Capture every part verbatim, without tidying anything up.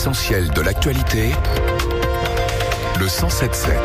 L'essentiel de l'actualité, le cent sept sept.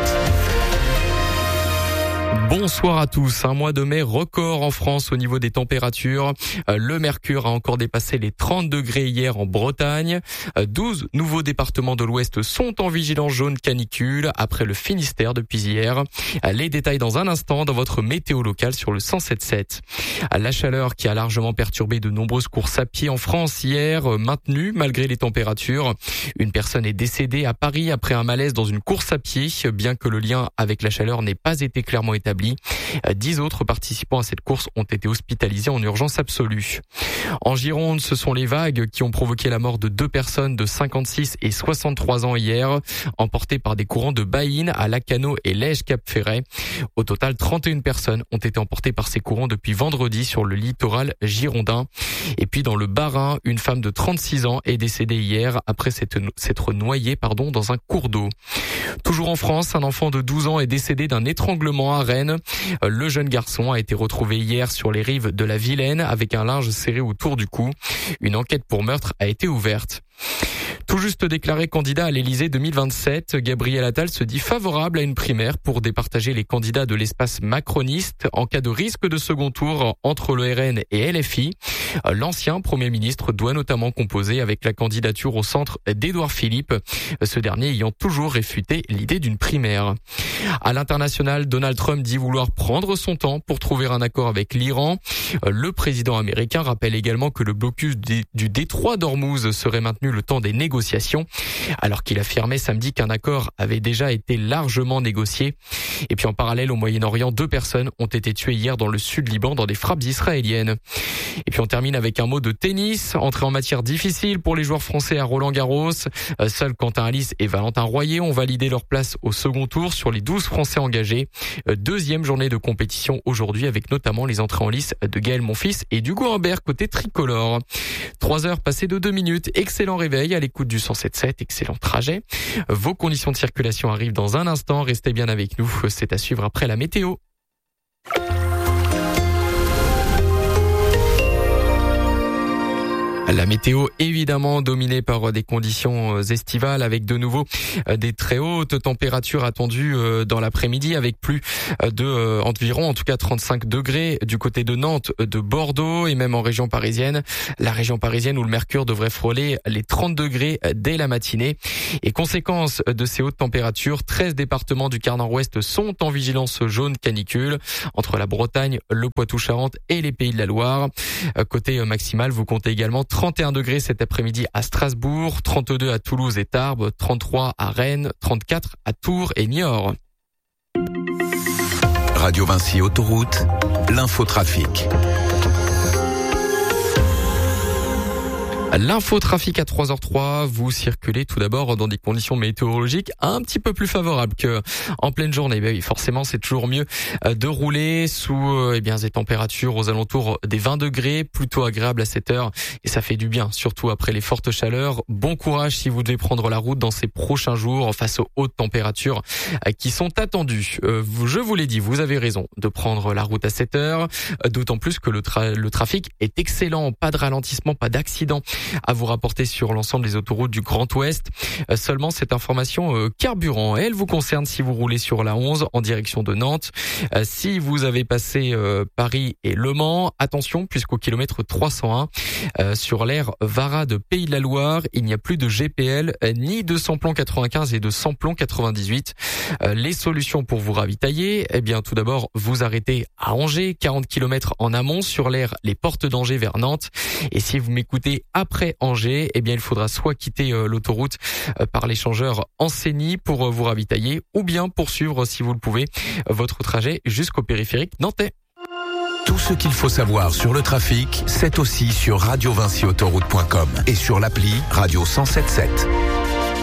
Bonsoir à tous. Un mois de mai record en France au niveau des températures. Le mercure a encore dépassé les trente degrés hier en Bretagne. douze nouveaux départements de l'Ouest sont en vigilance jaune canicule après le Finistère depuis hier. Les détails dans un instant dans votre météo locale sur le cent sept sept. La chaleur qui a largement perturbé de nombreuses courses à pied en France hier, maintenue malgré les températures. Une personne est décédée à Paris après un malaise dans une course à pied, bien que le lien avec la chaleur n'ait pas été clairement établi. Dix autres participants à cette course ont été hospitalisés en urgence absolue. En Gironde, ce sont les vagues qui ont provoqué la mort de deux personnes de cinquante-six et soixante-trois ans hier, emportées par des courants de Baïne à Lacanau et Lège-Cap-Ferret. Au total, trente et une personnes ont été emportées par ces courants depuis vendredi sur le littoral girondin. Et puis dans le Bas-Rhin, une femme de trente-six ans est décédée hier après s'être noyée pardon, dans un cours d'eau. Toujours en France, un enfant de douze ans est décédé d'un étranglement à Rennes. Le jeune garçon a été retrouvé hier sur les rives de la Vilaine avec un linge serré autour du cou. Une enquête pour meurtre a été ouverte. Tout juste déclaré candidat à l'Élysée deux mille vingt-sept, Gabriel Attal se dit favorable à une primaire pour départager les candidats de l'espace macroniste en cas de risque de second tour entre le R N et L F I. L'ancien Premier ministre doit notamment composer avec la candidature au centre d'Édouard Philippe, ce dernier ayant toujours réfuté l'idée d'une primaire. À l'international, Donald Trump dit vouloir prendre son temps pour trouver un accord avec l'Iran. Le président américain rappelle également que le blocus du détroit d'Ormuz serait maintenu le temps des négociations, alors qu'il affirmait samedi qu'un accord avait déjà été largement négocié. Et puis en parallèle, au Moyen-Orient, deux personnes ont été tuées hier dans le sud Liban dans des frappes israéliennes. Et puis on termine avec un mot de tennis. Entrée en matière difficile pour les joueurs français à Roland-Garros. Seuls Quentin Halys et Valentin Royer ont validé leur place au second tour sur les douze Français engagés. Deuxième journée de compétition aujourd'hui avec notamment les entrées en lice de Gaël Monfils et d'Hugo Humbert côté tricolore. Trois heures passées de deux minutes. Excellent réveil à l'écoute du cent sept sept. Excellent trajet. Vos conditions de circulation arrivent dans un instant. Restez bien avec nous. C'est à suivre après la météo. La météo évidemment dominée par des conditions estivales avec de nouveau des très hautes températures attendues dans l'après-midi avec plus de environ en tout cas trente-cinq degrés du côté de Nantes, de Bordeaux et même en région parisienne. La région parisienne où le mercure devrait frôler les trente degrés dès la matinée. Et conséquence de ces hautes températures, treize départements du quart nord-ouest sont en vigilance jaune canicule entre la Bretagne, le Poitou-Charentes et les Pays de la Loire. Côté maximal, vous comptez également trente et un degrés cet après-midi à Strasbourg, trente-deux à Toulouse et Tarbes, trente-trois à Rennes, trente-quatre à Tours et Niort. Radio Vinci Autoroute, l'infotrafic. L'infotrafic à trois heures trois, vous circulez tout d'abord dans des conditions météorologiques un petit peu plus favorables que en pleine journée. Ben oui, forcément, c'est toujours mieux de rouler sous eh bien des températures aux alentours des vingt degrés, plutôt agréable à cette heure et ça fait du bien, surtout après les fortes chaleurs. Bon courage si vous devez prendre la route dans ces prochains jours face aux hautes températures qui sont attendues. Je vous l'ai dit, vous avez raison de prendre la route à cette heure, d'autant plus que le, tra- le trafic est excellent, pas de ralentissement, pas d'accident à vous rapporter sur l'ensemble des autoroutes du Grand Ouest. Euh, seulement cette information euh, carburant, elle vous concerne si vous roulez sur la onze en direction de Nantes. Euh, si vous avez passé euh, Paris et Le Mans, attention puisqu'au kilomètre trois cent un euh, sur l'aire Vara de Pays de la Loire, il n'y a plus de G P L euh, ni de samplon quatre-vingt-quinze et de samplon quatre-vingt-dix-huit. Euh, les solutions pour vous ravitailler, eh bien tout d'abord vous arrêtez à Angers, quarante kilomètres en amont sur l'aire Les Portes d'Angers vers Nantes. Et si vous m'écoutez après Angers, eh bien il faudra soit quitter euh, l'autoroute euh, par l'échangeur Ancenis pour euh, vous ravitailler ou bien poursuivre si vous le pouvez euh, votre trajet jusqu'au périphérique nantais. Tout ce qu'il faut savoir sur le trafic, c'est aussi sur radio vinci autoroute point com et sur l'appli Radio cent sept sept.